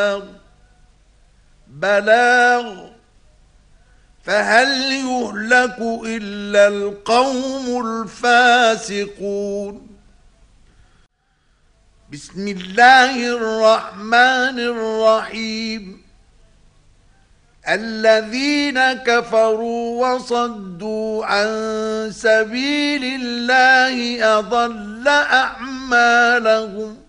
بلاغ فهل يهلك إلا القوم الفاسقون. بسم الله الرحمن الرحيم. الذين كفروا وصدوا عن سبيل الله أضل أعمالهم